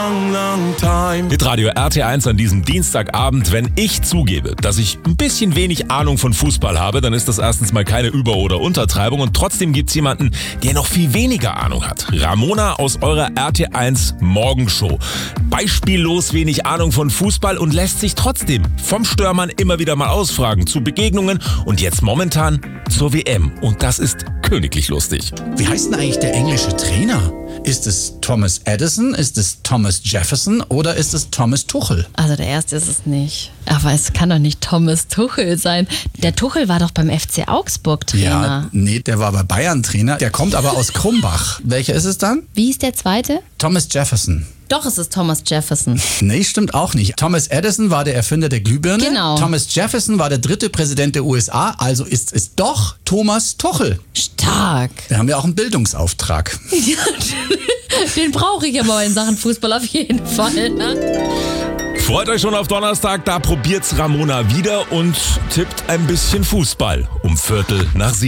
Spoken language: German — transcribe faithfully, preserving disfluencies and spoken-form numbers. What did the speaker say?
long, long time. Hitradio R T eins an diesem Dienstagabend. Wenn ich zugebe, dass ich ein bisschen wenig Ahnung von Fußball habe, dann ist das erstens mal keine Über- oder Untertreibung und trotzdem gibt's jemanden, der noch viel weniger Ahnung hat. Ramona aus eurer R T eins Morgenshow. Beispiellos wenig Ahnung von Fußball und lässt sich trotzdem vom Störmann immer wieder mal ausfragen zu Begegnungen und jetzt momentan zur W M. Und das ist königlich lustig. Wie heißt denn eigentlich der englische Trainer? Ist es Thomas Edison, ist es Thomas Jefferson oder ist es Thomas Tuchel? Also der erste ist es nicht. Aber es kann doch nicht Thomas Tuchel sein. Der Tuchel war doch beim F C Augsburg Trainer. Ja, nee, der war bei Bayern Trainer. Der kommt aber aus Krumbach. Welcher ist es dann? Wie hieß der zweite? Thomas Jefferson. Doch, es ist Thomas Jefferson. Nee, stimmt auch nicht. Thomas Edison war der Erfinder der Glühbirne. Genau. Thomas Jefferson war der dritte Präsident der U S A. Also ist es doch Thomas Tuchel. Stark. Wir haben ja auch einen Bildungsauftrag. Den brauche ich aber in Sachen Fußball auf jeden Fall. Ne? Freut euch schon auf Donnerstag, da probiert's Ramona wieder und tippt ein bisschen Fußball um Viertel nach sieben.